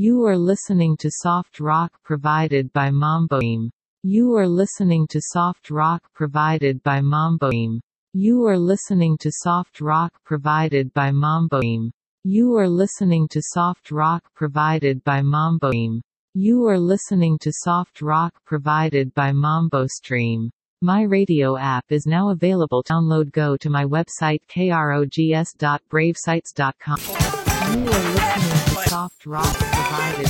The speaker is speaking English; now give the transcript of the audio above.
You are listening to soft rock provided by Mamboim. You are listening to soft rock provided by Mamboim. You are listening to soft rock provided by Mamboim. You are listening to soft rock provided by Mamboim. You are listening to soft rock provided by MamboStream. My radio app is now available. Download. Go to my website krogs.bravesites.com. You are listening to soft rock provided